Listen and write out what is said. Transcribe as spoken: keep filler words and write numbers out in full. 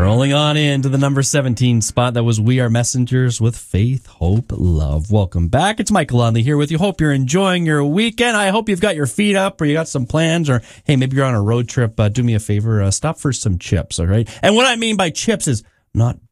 Rolling on into the number seventeen spot. That was We Are Messengers with Faith, Hope, Love. Welcome back. It's Michael Lonley here with you. Hope you're enjoying your weekend. I hope you've got your feet up or you got some plans, or hey, maybe you're on a road trip. Uh, do me a favor, uh, stop for some chips, all right? And what I mean by chips is not